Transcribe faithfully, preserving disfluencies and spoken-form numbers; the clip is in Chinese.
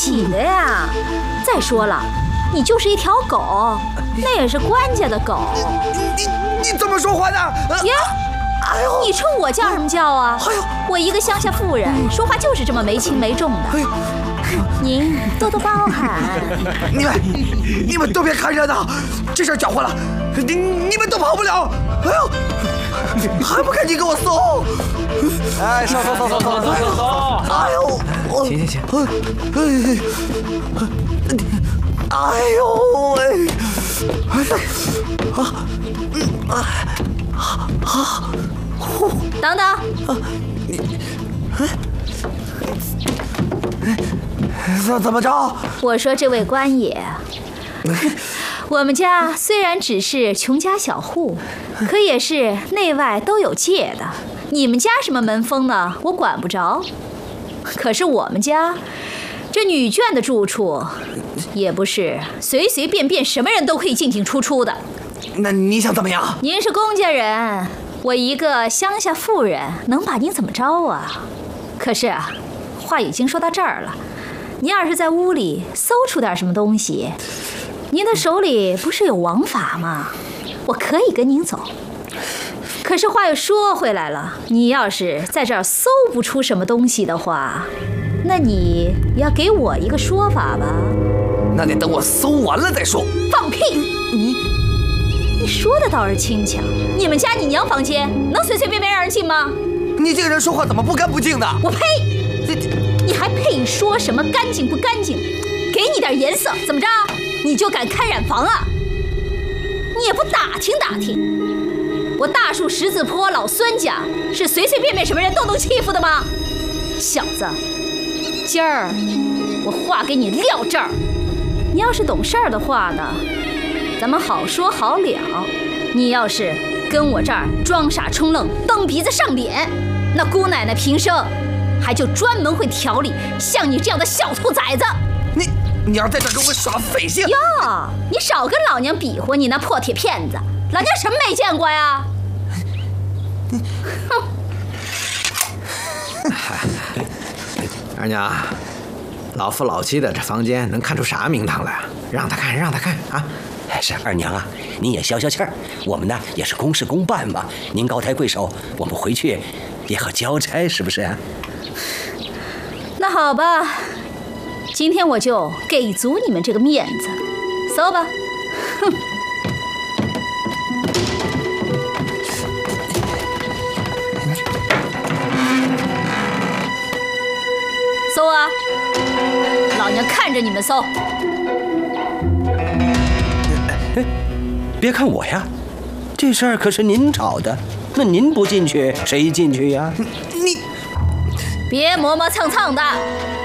起的呀。再说了，你就是一条狗，那也是官家的狗。 你你你怎么说话呢？ 呀！哎呦，你冲我叫什么叫啊？哎呦，我一个乡下妇人，说话就是这么没轻没重的。哎呦，您多多包涵。 你们你们都别看热闹，这事搅和了，你你们都跑不了。哎呦！还不赶紧给我搜！ 哎，上搜搜搜搜搜搜！ 哎呦， 行行行， 哎呦喂！哎呀，啊，嗯啊啊！ 等等， 你，怎怎么着？ 我说这位官爷。我们家虽然只是穷家小户，可也是内外都有界的。你们家什么门风呢？我管不着。可是我们家这女眷的住处，也不是随随便便什么人都可以进进出出的。 那你想怎么样？ 您是公家人，我一个乡下妇人，能把您怎么着啊？可是啊，话已经说到这儿了，您要是在屋里搜出点什么东西，您的手里不是有王法吗？我可以跟您走。可是话又说回来了，你要是在这儿搜不出什么东西的话，那你要给我一个说法吧。 那得等我搜完了再说。 放屁！你你说的倒是轻巧，你们家你娘房间能随随便便让人进吗？ 你这个人说话怎么不干不净的？ 我呸！你还配说什么干净不干净？给你点颜色，怎么着？你就敢开染房啊？你也不打听打听，我大树十字坡老孙家是随随便便什么人都能欺负的吗？小子，今儿我话给你撂这儿，你要是懂事儿的话呢，咱们好说好了。你要是跟我这儿装傻充愣、蹬鼻子上脸，那姑奶奶平生还就专门会调理像你这样的小兔崽子。 你你要在这跟我耍匪性？ 哟，你少跟老娘比划，你那破铁片子，老娘什么没见过呀？哼！ 二娘，老夫老妻的这房间能看出啥名堂来啊？让他看，让他看啊！ 是二娘啊，您也消消气儿，我们呢也是公事公办嘛。您高抬贵手，我们回去也好交差，是不是啊？ 那好吧，今天我就给足你们这个面子，搜吧。哼！搜啊！老娘看着你们搜。 别看我呀，这事儿可是您找的，那您不进去，谁进去呀？ 你别磨磨蹭蹭的，